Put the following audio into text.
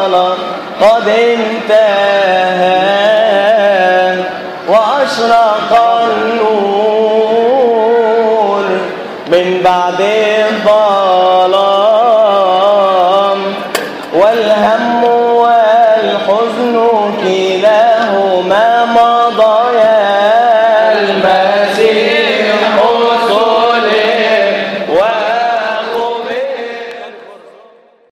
خلاص قد انتهى وأشرق النور من بعد الظلام والهم